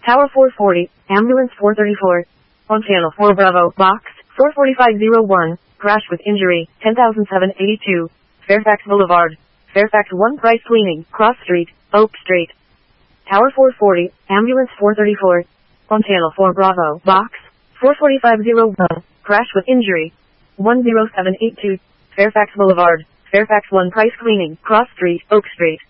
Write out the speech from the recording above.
Tower 440, Ambulance 434. On Channel 4 Bravo, Box 44501. Crash with injury, 10782. Fairfax Boulevard. Fairfax 1 Price Cleaning, Cross Street, Oak Street. Tower 440, Ambulance 434. On Channel 4 Bravo, Box 44501. Crash with injury, 10782. Fairfax Boulevard. Fairfax 1 Price Cleaning, Cross Street, Oak Street.